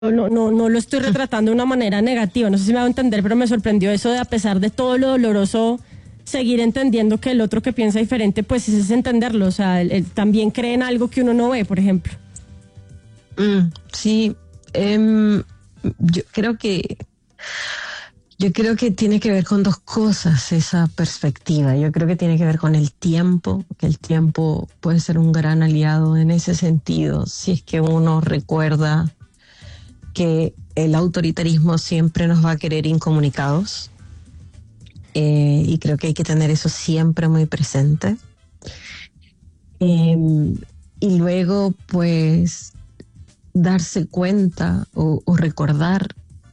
no lo estoy retratando de una manera negativa, no sé si me va a entender, pero me sorprendió eso de, a pesar de todo lo doloroso, seguir entendiendo que el otro que piensa diferente, pues es entenderlo, o sea, él también cree en algo que uno no ve, por ejemplo. Sí, yo creo que tiene que ver con dos cosas esa perspectiva. Yo creo que tiene que ver con el tiempo, que el tiempo puede ser un gran aliado en ese sentido, si es que uno recuerda que el autoritarismo siempre nos va a querer incomunicados, y creo que hay que tener eso siempre muy presente. Y luego, pues, darse cuenta o recordar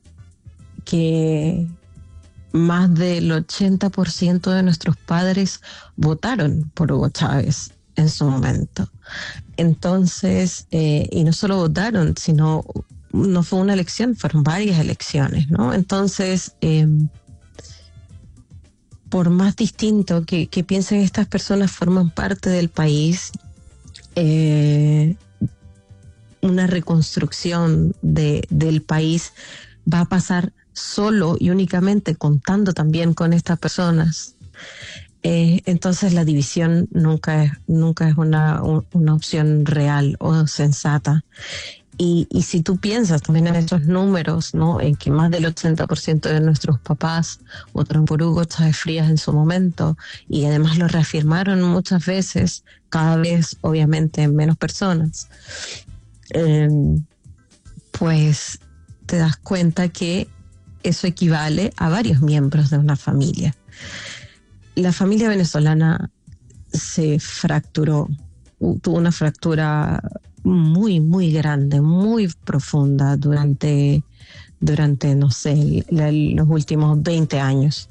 que más del 80% de nuestros padres votaron por Hugo Chávez en su momento. Entonces, y no solo votaron, sino no fue una elección, fueron varias elecciones, ¿no? Entonces, por más distinto que piensen estas personas, forman parte del país. Una reconstrucción del país va a pasar solo y únicamente contando también con estas personas. Entonces la división nunca es una opción real o sensata. Y si tú piensas también en esos números, ¿no? En que más del 80% de nuestros papás votaron por Hugo Chávez Frías en su momento, y además lo reafirmaron muchas veces, cada vez obviamente menos personas, pues te das cuenta que eso equivale a varios miembros de una familia. La familia venezolana se fracturó, tuvo una fractura muy, muy grande, muy profunda durante no sé, los últimos 20 años.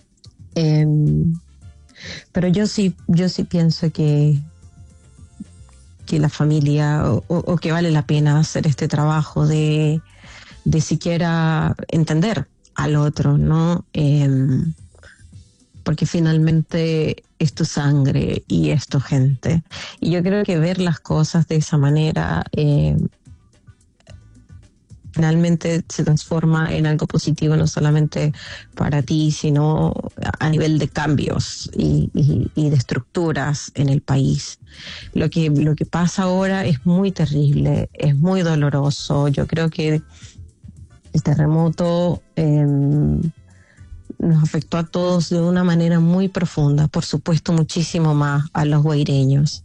Pero yo sí pienso que la familia, o que vale la pena hacer este trabajo de siquiera entender al otro, ¿no? Porque finalmente es tu sangre y es tu gente. Y yo creo que ver las cosas de esa manera finalmente se transforma en algo positivo, no solamente para ti, sino a nivel de cambios y de estructuras en el país. Lo que pasa ahora es muy terrible, es muy doloroso. Yo creo que el terremoto nos afectó a todos de una manera muy profunda, por supuesto muchísimo más a los guaireños.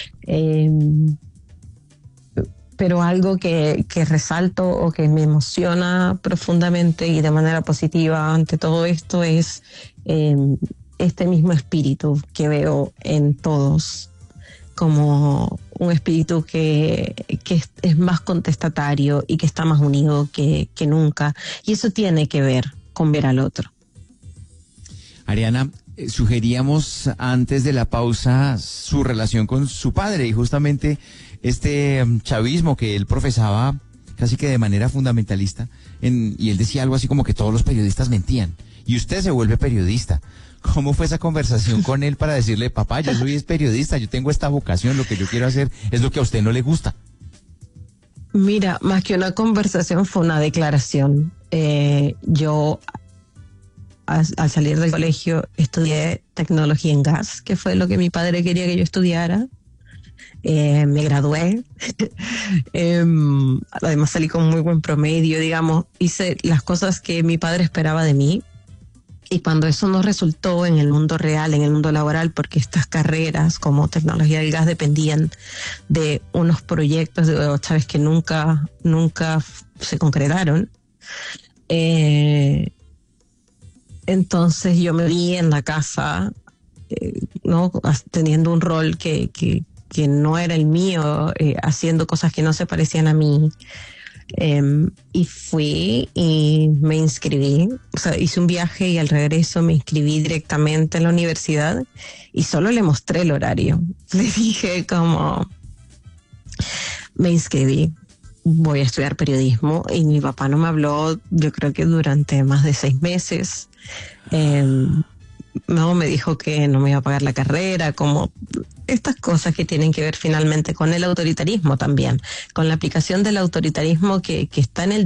Pero algo que resalto o que me emociona profundamente y de manera positiva ante todo esto es este mismo espíritu que veo en todos, como un espíritu que es más contestatario y que está más unido que nunca. Y eso tiene que ver con ver al otro. Ariana, sugeríamos antes de la pausa su relación con su padre y justamente este chavismo que él profesaba casi que de manera fundamentalista, y él decía algo así como que todos los periodistas mentían y usted se vuelve periodista. ¿Cómo fue esa conversación con él para decirle, papá, yo soy periodista, yo tengo esta vocación, lo que yo quiero hacer es lo que a usted no le gusta? Mira, más que una conversación fue una declaración. Yo al salir del colegio estudié tecnología en gas, que fue lo que mi padre quería que yo estudiara. Me gradué. Además salí con muy buen promedio, digamos, hice las cosas que mi padre esperaba de mí. Y cuando eso no resultó en el mundo real, en el mundo laboral, porque estas carreras como tecnología del gas dependían de unos proyectos de Hugo Chávez que nunca se concretaron, entonces yo me vi en la casa, ¿no? Teniendo un rol que no era el mío, haciendo cosas que no se parecían a mí. Y fui y me inscribí, o sea, hice un viaje y al regreso me inscribí directamente en la universidad y solo le mostré el horario. Le dije como, me inscribí, voy a estudiar periodismo, y mi papá no me habló, yo creo que durante más de 6 meses. No, me dijo que no me iba a pagar la carrera, como estas cosas que tienen que ver finalmente con el autoritarismo también, con la aplicación del autoritarismo que está en el